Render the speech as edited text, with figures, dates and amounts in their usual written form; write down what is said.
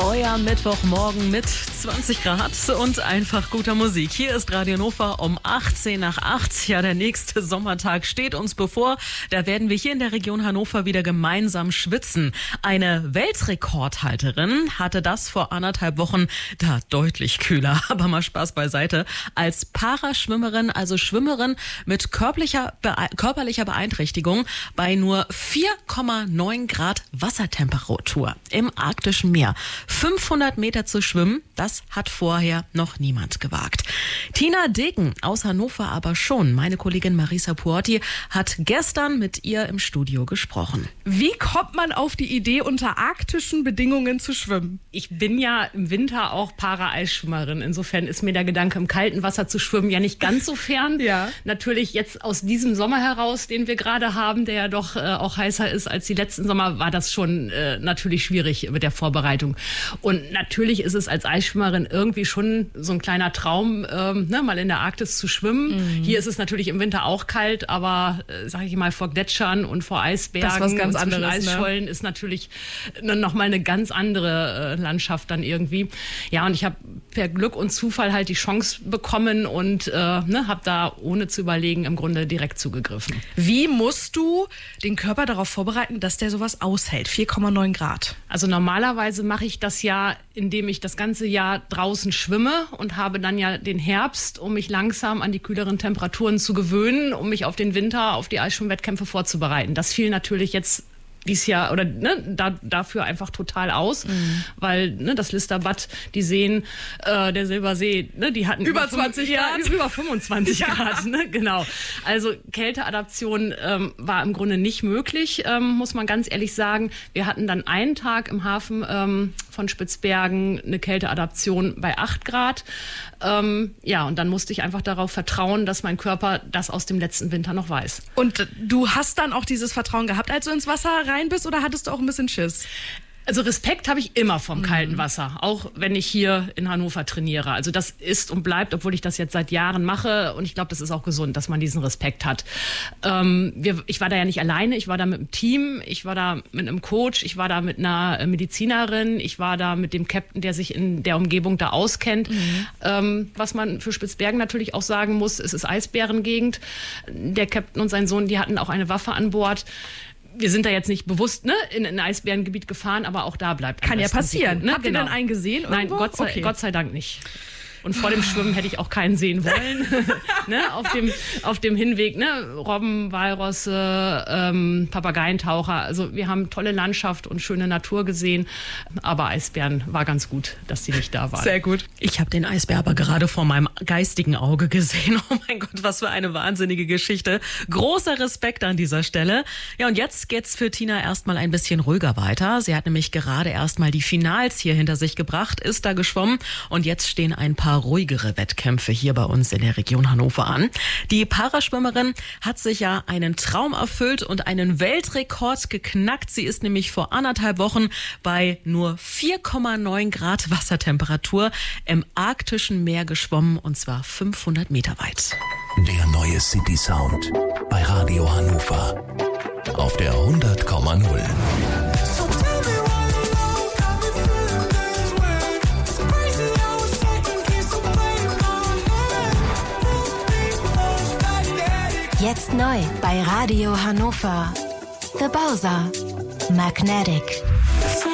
Euer Mittwochmorgen mit 20 Grad und einfach guter Musik. Hier ist Radio Hannover um 18 nach 8. Ja, der nächste Sommertag steht uns bevor. Da werden wir hier in der Region Hannover wieder gemeinsam schwitzen. Eine Weltrekordhalterin hatte das vor 1,5 Wochen da deutlich kühler. Aber mal Spaß beiseite. Als Paraschwimmerin, also Schwimmerin mit körperlicher Beeinträchtigung bei nur 4,9 Grad Wassertemperatur im arktischen Meer. 500 Meter zu schwimmen, das hat vorher noch niemand gewagt. Tina Degen aus Hannover aber schon. Meine Kollegin Marisa Puorti hat gestern mit ihr im Studio gesprochen. Wie kommt man auf die Idee, unter arktischen Bedingungen zu schwimmen? Ich bin ja im Winter auch Para-Eisschwimmerin. Insofern ist mir der Gedanke, im kalten Wasser zu schwimmen, ja nicht ganz so fern. Ja. Natürlich jetzt aus diesem Sommer heraus, den wir gerade haben, der ja doch auch heißer ist als die letzten Sommer, war das schon natürlich schwierig mit der Vorbereitung. Und natürlich ist es als Eisschwimmerin irgendwie schon so ein kleiner Traum, mal in der Arktis zu schwimmen. Mhm. Hier ist es natürlich im Winter auch kalt, aber sage ich mal, vor Gletschern und vor Eisbergen das was ganz und zwischen anderes, Eisschollen ist natürlich nochmal eine ganz andere Landschaft dann irgendwie. Ja, und ich habe per Glück und Zufall halt die Chance bekommen und habe da ohne zu überlegen im Grunde direkt zugegriffen. Wie musst du den Körper darauf vorbereiten, dass der sowas aushält? 4,9 Grad. Also normalerweise mache ich das ja, indem ich das ganze Jahr draußen schwimme und habe dann ja den Herbst, um mich langsam an die kühleren Temperaturen zu gewöhnen, um mich auf den Winter, auf die Eisschwimmwettkämpfe vorzubereiten. Das fiel natürlich jetzt dies Jahr oder dafür einfach total aus, weil das Listerbad, die Seen, der Silbersee, die hatten über 20 Grad, über 25 Grad, genau. Also Kälteadaption war im Grunde nicht möglich, muss man ganz ehrlich sagen. Wir hatten dann einen Tag im Hafen von Spitzbergen eine Kälteadaption bei 8 Grad. Und dann musste ich einfach darauf vertrauen, dass mein Körper das aus dem letzten Winter noch weiß. Und du hast dann auch dieses Vertrauen gehabt, als du ins Wasser rein bist, oder hattest du auch ein bisschen Schiss? Also Respekt habe ich immer vom kalten Wasser, auch wenn ich hier in Hannover trainiere. Also das ist und bleibt, obwohl ich das jetzt seit Jahren mache. Und ich glaube, das ist auch gesund, dass man diesen Respekt hat. Ich war da ja nicht alleine, ich war da mit einem Team, ich war da mit einem Coach, ich war da mit einer Medizinerin, ich war da mit dem Captain, der sich in der Umgebung da auskennt. Was man für Spitzbergen natürlich auch sagen muss, es ist Eisbärengegend. Der Captain und sein Sohn, die hatten auch eine Waffe an Bord. Wir sind da jetzt nicht bewusst in ein Eisbärengebiet gefahren, aber auch da bleibt kann ja passieren. Risiko, Habt ihr denn einen gesehen? Nein, Gott sei Dank nicht. Und vor dem Schwimmen hätte ich auch keinen sehen wollen. Auf dem Hinweg, Robben, Walrosse, Papageientaucher. Also wir haben tolle Landschaft und schöne Natur gesehen. Aber Eisbären war ganz gut, dass die nicht da waren. Sehr gut. Ich habe den Eisbär aber gerade vor meinem geistigen Auge gesehen. Oh mein Gott, was für eine wahnsinnige Geschichte. Großer Respekt an dieser Stelle. Ja, und jetzt geht's für Tina erstmal ein bisschen ruhiger weiter. Sie hat nämlich gerade erstmal die Finals hier hinter sich gebracht, ist da geschwommen und jetzt stehen ein paar ruhigere Wettkämpfe hier bei uns in der Region Hannover an. Die Paraschwimmerin hat sich ja einen Traum erfüllt und einen Weltrekord geknackt. Sie ist nämlich vor 1,5 Wochen bei nur 4,9 Grad Wassertemperatur im arktischen Meer geschwommen, und zwar 500 Meter weit. Der neue City Sound bei Radio Hannover auf der 100,0. Jetzt neu bei Radio Hannover. The Bowser. Magnetic.